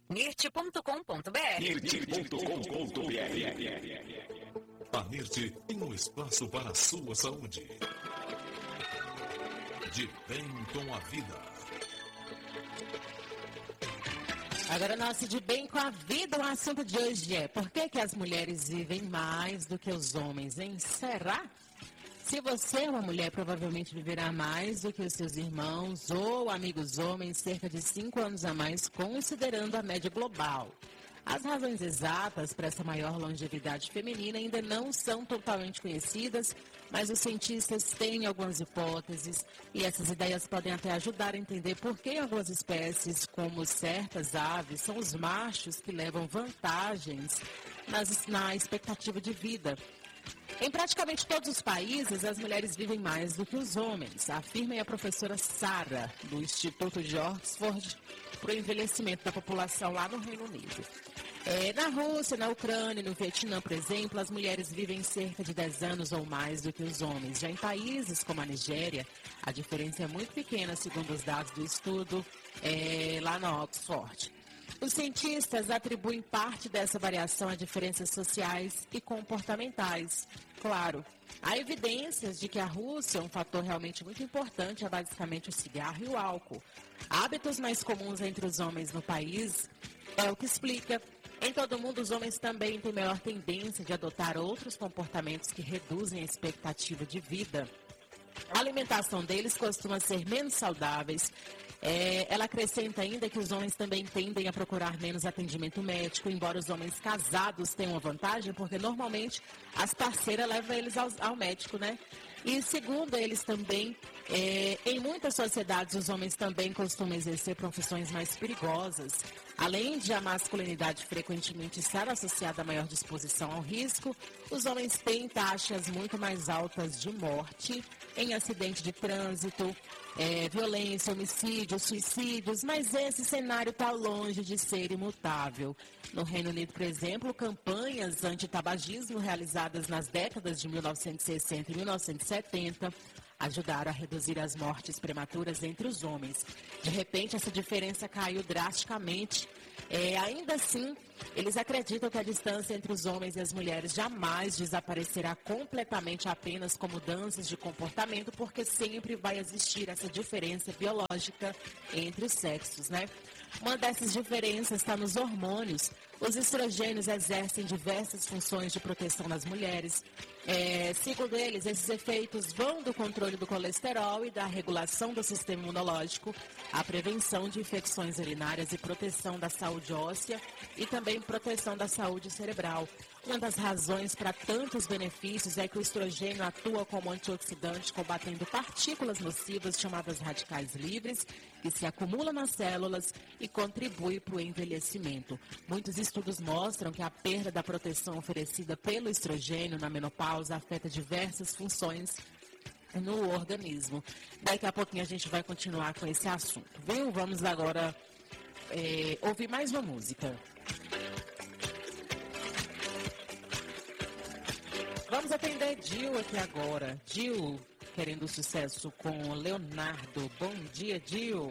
Nirt.com.br. A Nirt tem um espaço para a sua saúde. De bem com a vida. Agora, nosso De Bem com a Vida, o assunto de hoje é: por que as mulheres vivem mais do que os homens, hein? Será? Se você é uma mulher, provavelmente viverá mais do que os seus irmãos ou amigos homens, cerca de 5 anos a mais, considerando a média global. As razões exatas para essa maior longevidade feminina ainda não são totalmente conhecidas, mas os cientistas têm algumas hipóteses e essas ideias podem até ajudar a entender por que algumas espécies, como certas aves, são os machos que levam vantagens na expectativa de vida. Em praticamente todos os países, as mulheres vivem mais do que os homens, afirma a professora Sarah, do Instituto de Oxford para o Envelhecimento da População lá no Reino Unido. Na Rússia, na Ucrânia e no Vietnã, por exemplo, as mulheres vivem cerca de 10 anos ou mais do que os homens. Já em países como a Nigéria, a diferença é muito pequena, segundo os dados do estudo lá na Oxford. Os cientistas atribuem parte dessa variação a diferenças sociais e comportamentais. Claro, há evidências de que a Rússia é um fator realmente muito importante, é basicamente o cigarro e o álcool. Hábitos mais comuns entre os homens no país é o que explica. Em todo o mundo, os homens também têm maior tendência de adotar outros comportamentos que reduzem a expectativa de vida. A alimentação deles costuma ser menos saudáveis. Ela acrescenta ainda que os homens também tendem a procurar menos atendimento médico, embora os homens casados tenham uma vantagem, porque normalmente as parceiras levam eles ao médico, né? E segundo eles também, em muitas sociedades os homens também costumam exercer profissões mais perigosas. Além de a masculinidade frequentemente estar associada a maior disposição ao risco, os homens têm taxas muito mais altas de morte em acidente de trânsito, violência, homicídios, suicídios, mas esse cenário está longe de ser imutável. No Reino Unido, por exemplo, campanhas anti-tabagismo realizadas nas décadas de 1960 e 1970 ajudaram a reduzir as mortes prematuras entre os homens. De repente, essa diferença caiu drasticamente. Ainda assim, eles acreditam que a distância entre os homens e as mulheres jamais desaparecerá completamente apenas com mudanças de comportamento, porque sempre vai existir essa diferença biológica entre os sexos, né? Uma dessas diferenças está nos hormônios. Os estrogênios exercem diversas funções de proteção nas mulheres. Segundo eles, esses efeitos vão do controle do colesterol e da regulação do sistema imunológico, à prevenção de infecções urinárias e proteção da saúde óssea e também proteção da saúde cerebral. Uma das razões para tantos benefícios é que o estrogênio atua como antioxidante, combatendo partículas nocivas chamadas radicais livres, que se acumulam nas células e contribuem para o envelhecimento. Muitos estudos mostram que a perda da proteção oferecida pelo estrogênio na menopausa afeta diversas funções no organismo. Daqui a pouquinho a gente vai continuar com esse assunto. Vamos agora ouvir mais uma música. Vamos atender Gil aqui agora. Gil, querendo sucesso com Leonardo. Bom dia, Gil.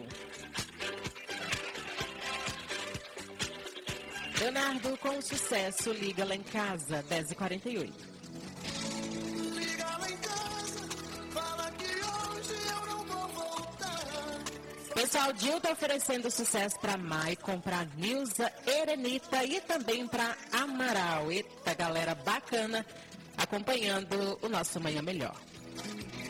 Leonardo, com sucesso, liga lá em casa, 10h48. Liga lá em casa, fala que hoje eu não vou voltar. Pessoal, Gil tá oferecendo sucesso para Maicon, para Nilza, Erenita e também para Amaral. Eita, galera bacana, acompanhando o nosso Manhã Melhor.